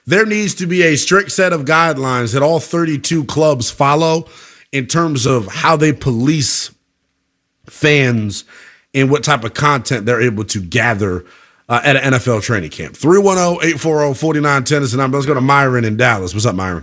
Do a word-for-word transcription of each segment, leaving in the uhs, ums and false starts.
there needs to be a strict set of guidelines that all thirty-two clubs follow in terms of how they police fans and what type of content they're able to gather uh, at an N F L training camp. three one zero, eight four zero, four nine one zero is the number. Let's go to Myron in Dallas. What's up, Myron?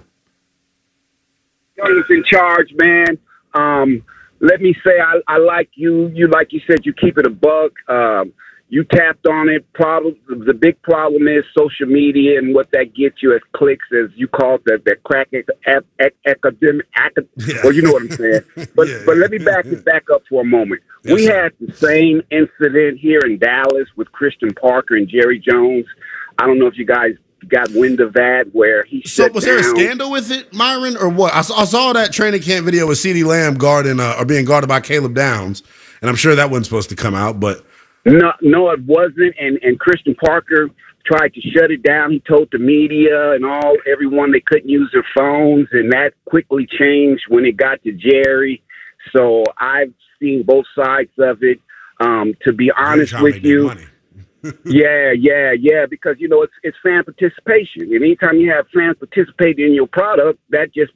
He's in charge, man. Um, let me say I, I like you. You, like you said, you keep it a buck. Um, You tapped on it. Problem, the big problem is social media and what that gets you as clicks, as you call it, the, the crack ac- ac- academic. Acad- yeah. Well, you know what I'm saying. But yeah, but let me back it back up for a moment. Yes, we sir. had the same incident here in Dallas with Christian Parker and Jerry Jones. I don't know if you guys got wind of that, where he so was down. there a scandal with it, Myron, or what? I saw, I saw that training camp video with CeeDee Lamb guarding uh, or being guarded by Caleb Downs, and I'm sure that wasn't supposed to come out, but. No, no, it wasn't. And, and Christian Parker tried to shut it down. He told the media and all everyone they couldn't use their phones, and that quickly changed when it got to Jerry. So I've seen both sides of it. Um, to be honest with you, yeah, yeah, yeah, because you know it's it's fan participation, and anytime you have fans participating in your product, that just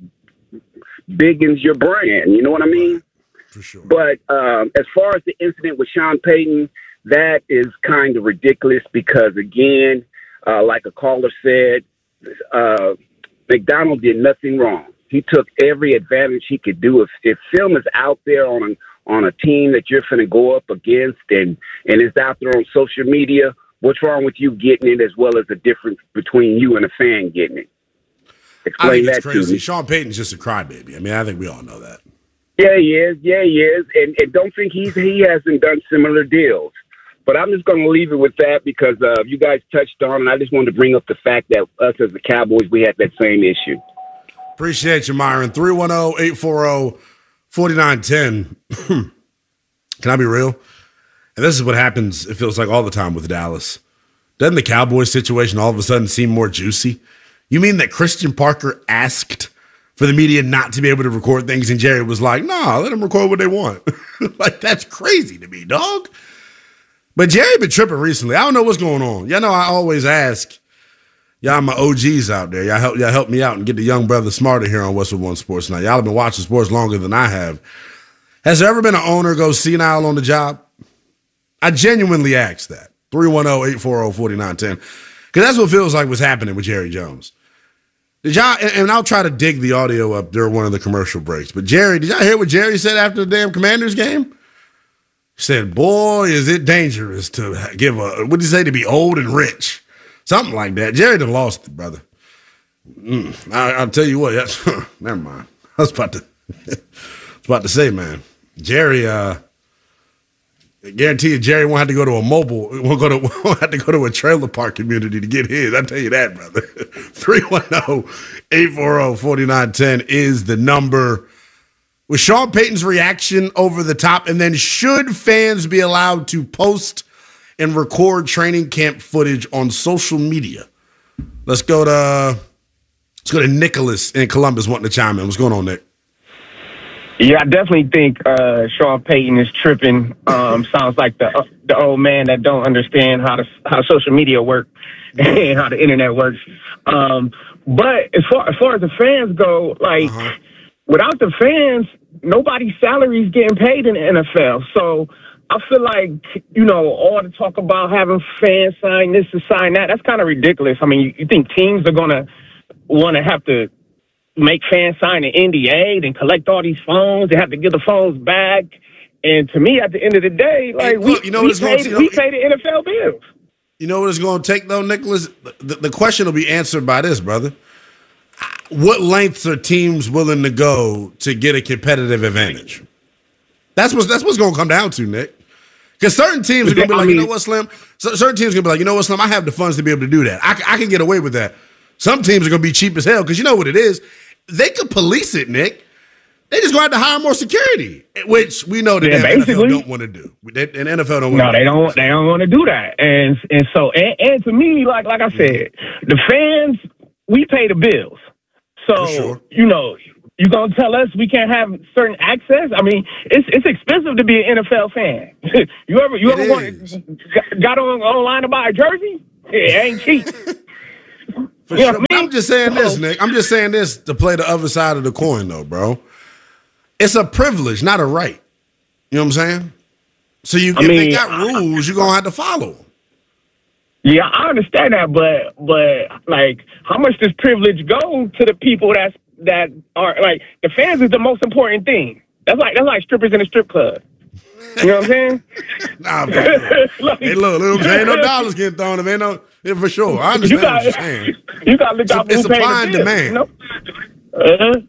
biggins your brand. You know what I mean? For sure. But um, as far as the incident with Sean Payton, that is kind of ridiculous because, again, uh, like a caller said, uh, McDonald did nothing wrong. He took every advantage he could do. If, if film is out there on a, on a team that you're going to go up against and, and it's out there on social media, what's wrong with you getting it as well as the difference between you and a fan getting it? Explain I think it's that crazy. to me. Sean Payton's just a crybaby. I mean, I think we all know that. Yeah, he is. Yeah, he is. And, and don't think he's, he hasn't done similar deals. But I'm just going to leave it with that because uh, you guys touched on, and I just wanted to bring up the fact that us as the Cowboys, we had that same issue. Appreciate you, Myron. three one zero, eight four zero, four nine one zero. Can I be real? And this is what happens, it feels like all the time with Dallas. Doesn't the Cowboys situation all of a sudden seem more juicy? You mean that Christian Parker asked for the media not to be able to record things, and Jerry was like, nah, let them record what they want. Like, that's crazy to me, dog. But Jerry been tripping recently. I don't know what's going on. Y'all know I always ask, y'all my O Gs out there. Y'all help, y'all help me out and get the young brother smarter here on What's With One Sports Night. Y'all have been watching sports longer than I have. Has there ever been an owner go senile on the job? I genuinely ask that. three one zero, eight four zero, four nine one zero. Because that's what it feels like was happening with Jerry Jones. Did y'all, and I'll try to dig the audio up during one of the commercial breaks, but Jerry, did y'all hear what Jerry said after the damn Commanders game? He said, boy, is it dangerous to give a, what did he say, to be old and rich? Something like that. Jerry done lost it, brother. Mm, I, I'll tell you what, that's, never mind. I was about to, I was about to say, man, Jerry, uh, I guarantee you, Jerry won't have to go to a mobile, won't, go to, won't have to go to a trailer park community to get his. I tell you that, brother. three one zero, eight four zero, four nine one zero is the number. Was Sean Payton's reaction over the top? And then should fans be allowed to post and record training camp footage on social media? Let's go to let's go to Nicholas in Columbus wanting to chime in. What's going on, Nick? Yeah, I definitely think uh, Sean Payton is tripping. Um, sounds like the uh, the old man that don't understand how to, how social media work and how the internet works. Um, but as far as far as the fans go, like uh-huh. without the fans, nobody's salary is getting paid in the N F L. So I feel like, you know, all the talk about having fans sign this and sign that, that's kind of ridiculous. I mean, you, you think teams are going to want to have to make fans sign an N D A, then collect all these phones. They have to give the phones back. And to me, at the end of the day, like hey, look, we, you know we, pay, to, we pay the N F L bills. You know what it's going to take, though, Nicholas? The, the question will be answered by this, brother. What lengths are teams willing to go to get a competitive advantage? That's what that's what's going to come down to, Nick. Because certain teams are going to be like, you know what, Slim? So, certain teams are going to be like, you know what, Slim? I have the funds to be able to do that. I, I can get away with that. Some teams are going to be cheap as hell because you know what it is. They could police it, Nick. They just going to have to hire more security, which we know that yeah, N F L don't want to do. They, and N F L don't want no, to they do. don't. They don't want to do that. And and so and, and to me, like like I said, the fans, we pay the bills. So sure. you know, you gonna tell us we can't have certain access? I mean, it's it's expensive to be an N F L fan. you ever you it ever want, got on online to buy a jersey? It ain't cheap. For You know sure. what I mean? I'm just saying this, So- Nick. I'm just saying this to play the other side of the coin, though, bro. It's a privilege, not a right. You know what I'm saying? So you, I if mean, they got rules, you're gonna have to follow them. Yeah, I understand that, but but like, how much does privilege go to the people that's that are like the fans is the most important thing. That's like that's like strippers in a strip club. You know what I'm saying? Nah, bro. Like, Hey, look, look, there ain't no dollars getting thrown. There ain't no, yeah, for sure. I you understand got what you're saying. you got to look It's, out it's who paid supply and the bill, demand. you know? Uh-huh.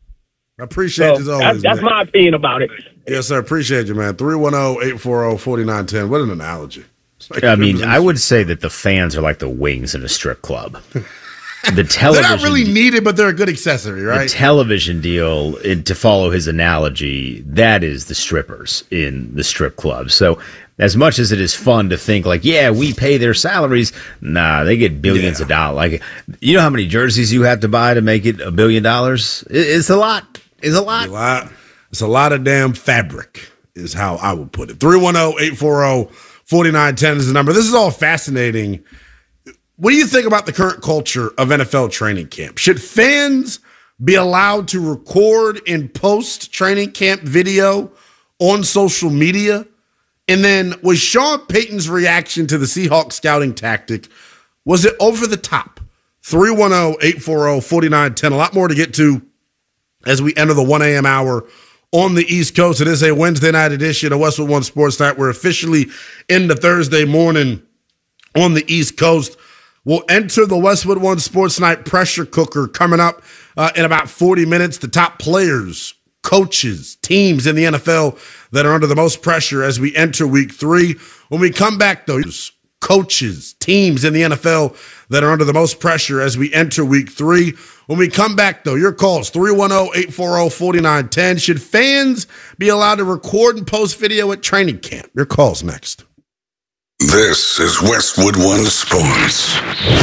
I appreciate So you as that's, always. that's man. my opinion about it. Yes, sir. Appreciate you, man. three one zero, eight four zero, four nine one zero. What an analogy. It's like- I mean, I would say that the fans are like the wings in a strip club. The they're television, not really needed, but they're a good accessory, the right? television deal, in, to follow his analogy, that is the strippers in the strip club. So, as much as it is fun to think like, yeah, we pay their salaries, nah, they get billions Yeah. of dollars. Like, you know how many jerseys you have to buy to make it a billion dollars? It- It's a lot. It's a lot. a lot. It's a lot of damn fabric, is how I would put it. three one zero, eight four zero, four nine one zero is the number. This is all fascinating. What do you think about the current culture of N F L training camp? Should fans be allowed to record and post training camp video on social media? And then was Sean Payton's reaction to the Seahawks scouting tactic, was it over the top? three one zero, eight four zero, four nine one zero. A lot more to get to as we enter the one a.m. hour on the East Coast. It is a Wednesday night edition of Westwood One Sports Night. We're officially in the Thursday morning on the East Coast. We'll enter the Westwood One Sports Night pressure cooker coming up uh, in about forty minutes. The top players, coaches, teams in the N F L that are under the most pressure as we enter week three. When we come back, though, coaches, teams in the N F L that are under the most pressure as we enter week three. When we come back, though, your calls, three one zero, eight four zero, four nine one zero. Should fans be allowed to record and post video at training camp? Your calls next. This is Westwood One Sports.